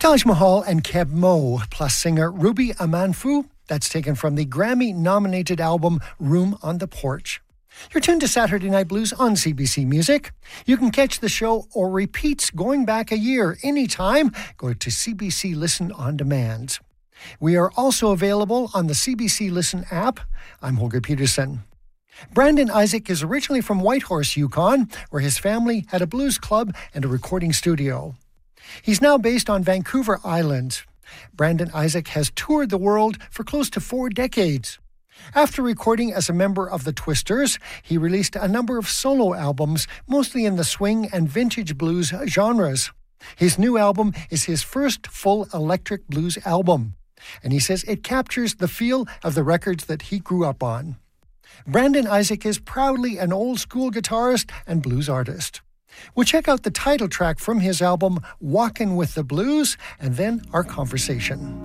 Taj Mahal and Keb Mo, plus singer Ruby Amanfu. That's taken from the Grammy-nominated album Room on the Porch. You're tuned to Saturday Night Blues on CBC Music. You can catch the show or repeats going back a year anytime. Go to CBC Listen on Demand. We are also available on the CBC Listen app. I'm Holger Peterson. Brandon Isaac is originally from Whitehorse, Yukon, where his family had a blues club and a recording studio. He's now based on Vancouver Island. Brandon Isaac has toured the world for close to 4 decades. After recording as a member of the Twisters, he released a number of solo albums, mostly in the swing and vintage blues genres. His new album is his first full electric blues album, and he says it captures the feel of the records that he grew up on. Brandon Isaac is proudly an old-school guitarist and blues artist. We'll check out the title track from his album, Walkin' with the Blues, and then our conversation.